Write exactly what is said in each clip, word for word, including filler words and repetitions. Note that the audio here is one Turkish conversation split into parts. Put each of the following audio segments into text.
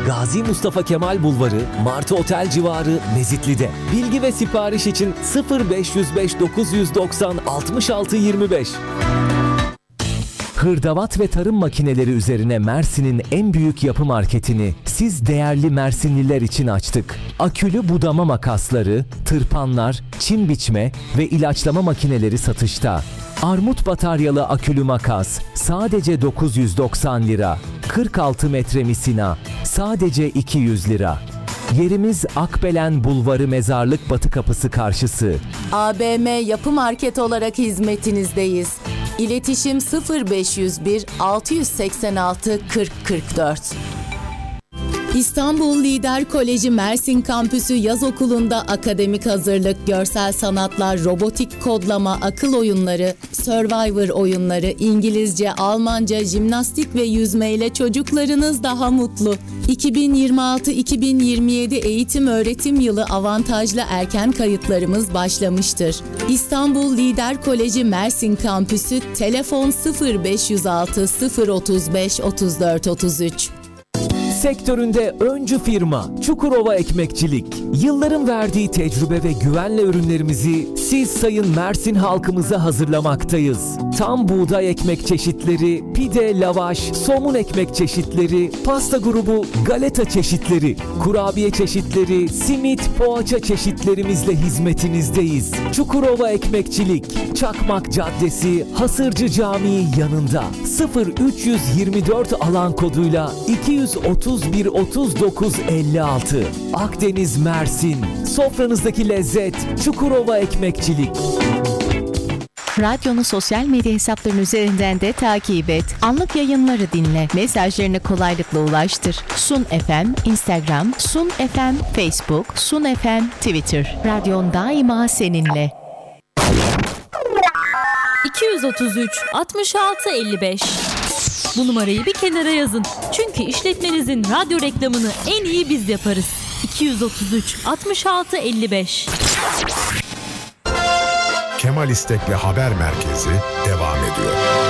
Gazi Mustafa Kemal Bulvarı, Martı Otel civarı, Mezitli'de. Bilgi ve sipariş için sıfır beş yüz beş dokuz yüz doksan altmış altı yirmi beş. Hırdavat ve tarım makineleri üzerine Mersin'in en büyük yapı marketini siz değerli Mersinliler için açtık. Akülü budama makasları, tırpanlar, çim biçme ve ilaçlama makineleri satışta. Armut bataryalı akülü makas sadece dokuz yüz doksan lira. kırk altı metre misina sadece iki yüz lira. Yerimiz Akbelen Bulvarı Mezarlık Batı Kapısı karşısı. A B M Yapı Market olarak hizmetinizdeyiz. İletişim sıfır beş yüz bir altı seksen altı kırk kırk dört. İstanbul Lider Koleji Mersin Kampüsü Yaz Okulu'nda akademik hazırlık, görsel sanatlar, robotik kodlama, akıl oyunları, Survivor oyunları, İngilizce, Almanca, jimnastik ve yüzme ile çocuklarınız daha mutlu. iki bin yirmi altı iki bin yirmi yedi eğitim öğretim yılı avantajlı erken kayıtlarımız başlamıştır. İstanbul Lider Koleji Mersin Kampüsü, telefon sıfır beş yüz altı sıfır otuz beş otuz dört otuz üç. Sektöründe öncü firma Çukurova Ekmekçilik. Yılların verdiği tecrübe ve güvenle ürünlerimizi siz sayın Mersin halkımıza hazırlamaktayız. Tam buğday ekmek çeşitleri, pide, lavaş, somun ekmek çeşitleri, pasta grubu, galeta çeşitleri, kurabiye çeşitleri, simit, poğaça çeşitlerimizle hizmetinizdeyiz. Çukurova Ekmekçilik, Çakmak Caddesi, Hasırcı Camii yanında. sıfır üç yüz yirmi dört alan koduyla iki yüz otuz bir otuz dokuz elli altı. Akdeniz Mersin. Sofranızdaki lezzet Çukurova Ekmekçilik. Radyonu sosyal medya hesaplarının üzerinden de takip et. Anlık yayınları dinle. Mesajlarını kolaylıkla ulaştır. Sun F M, Instagram, Sun F M, Facebook, Sun F M, Twitter. Radyon daima seninle. iki yüz otuz üç altmış altı elli beş. Bu numarayı bir kenara yazın. Çünkü işletmenizin radyo reklamını en iyi biz yaparız. iki yüz otuz üç altmış altı elli beş. Kemal İstek'le Haber Merkezi devam ediyor.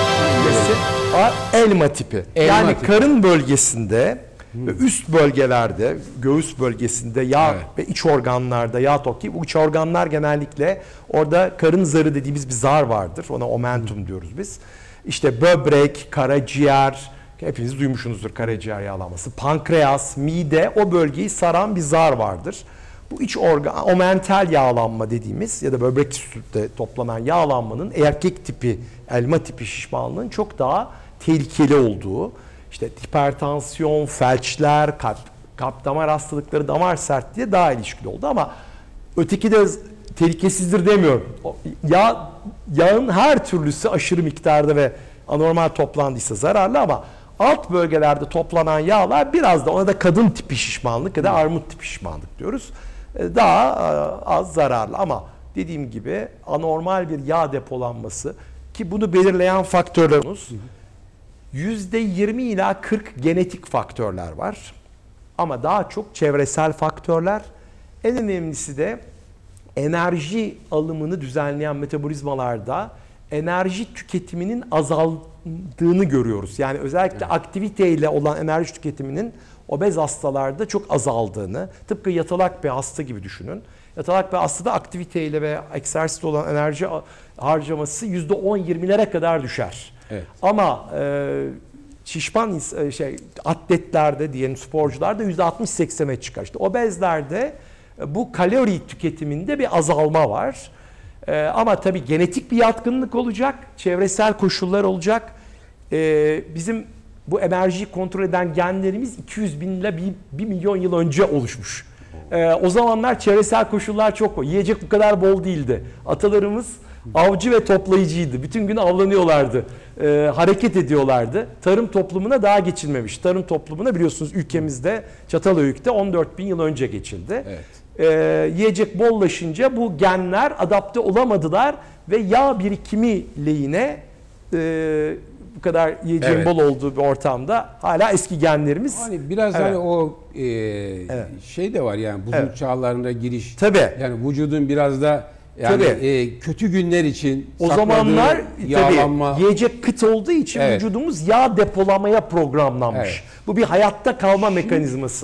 Elma tipi. Elma yani tipi. karın bölgesinde ve üst bölgelerde, göğüs bölgesinde yağ Evet. ve iç organlarda yağ toki. Bu iç organlar genellikle orada karın zarı dediğimiz bir zar vardır. Ona omentum diyoruz biz. İşte böbrek, karaciğer, hepiniz duymuşsunuzdur karaciğer yağlanması. Pankreas, mide, o bölgeyi saran bir zar vardır. Bu iç organ, omental yağlanma dediğimiz ya da böbrek üstünde toplanan yağlanmanın erkek tipi, elma tipi şişmanlığın çok daha tehlikeli olduğu, işte hipertansiyon, felçler, kalp, kalp damar hastalıkları, damar sertliğe daha ilişkili oldu ama öteki de tehlikesizdir demiyorum. O Yağ, yağın her türlüsü aşırı miktarda ve anormal toplandıysa zararlı ama alt bölgelerde toplanan yağlar biraz da, ona da kadın tipi şişmanlık ya da armut tipi şişmanlık diyoruz. Daha az zararlı ama dediğim gibi anormal bir yağ depolanması ki bunu belirleyen faktörlerimiz yüzde yirmi ila kırk genetik faktörler var. Ama daha çok çevresel faktörler. En önemlisi de enerji alımını düzenleyen metabolizmalarda enerji tüketiminin azaldığını görüyoruz. Yani özellikle aktiviteyle olan enerji tüketiminin obez hastalarda çok azaldığını, tıpkı yatalak bir hasta gibi düşünün. Yatalak bir hastada aktiviteyle ve egzersizle olan enerji harcaması yüzde on yirmilere kadar düşer. Evet. Ama e, şişman şey atletlerde diyelim, sporcularda yüzde altmış seksene çıkar. İşte obezlerde bu kalori tüketiminde bir azalma var. Ee, ama tabii genetik bir yatkınlık olacak, çevresel koşullar olacak. Ee, bizim bu enerjiyi kontrol eden genlerimiz iki yüz bin ile bir milyon yıl önce oluşmuş. Ee, o zamanlar çevresel koşullar çok bol. Yiyecek bu kadar bol değildi. Atalarımız avcı ve toplayıcıydı. Bütün gün avlanıyorlardı, ee, hareket ediyorlardı. Tarım toplumuna daha geçilmemiş. Tarım toplumuna biliyorsunuz ülkemizde Çatalhöyük'te on dört bin yıl önce geçildi. Evet. Ee, yiyecek bollaşınca bu genler adapte olamadılar ve yağ birikimi lehine e, bu kadar yiyeceğin Evet. bol olduğu bir ortamda hala eski genlerimiz. Hani biraz Evet. hani o e, Evet. şey de var yani buzul Evet. çağlarına giriş. Tabii. Yani vücudun biraz da yani Tabii. e, kötü günler için O sakladığı zamanlar yağlanma. tabii yiyecek kıt olduğu için Evet. vücudumuz yağ depolamaya programlanmış. Evet. Bu bir hayatta kalma mekanizması.